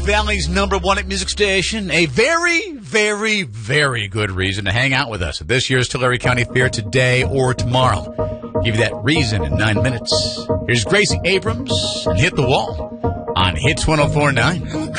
Valley's #1 hit music station. A very, very, very good reason to hang out with us at this year's Tulare County Fair today or tomorrow. Give you that reason in 9 minutes. Here's Gracie Abrams and Hit the Wall on Hits 104.9.